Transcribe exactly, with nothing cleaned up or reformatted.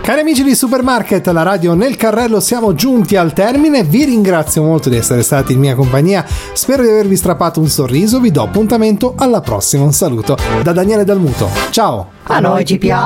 Cari amici di Supermarket, la radio nel carrello, siamo giunti al termine. Vi ringrazio molto di essere stati in mia compagnia. Spero di avervi strappato un sorriso. Vi do appuntamento alla prossima. Un saluto da Daniele Dalmuto. Ciao. A noi ci piace